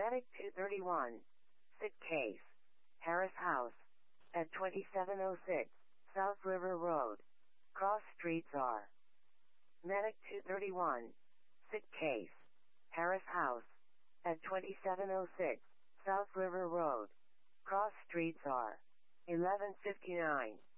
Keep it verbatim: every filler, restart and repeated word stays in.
Medic two thirty-one. Sick case. Harris House. At twenty-seven oh six, South River Road. Cross streets are. Medic two thirty-one. Sick case. Harris House. At twenty-seven oh six, South River Road. Cross streets are. eleven fifty-nine.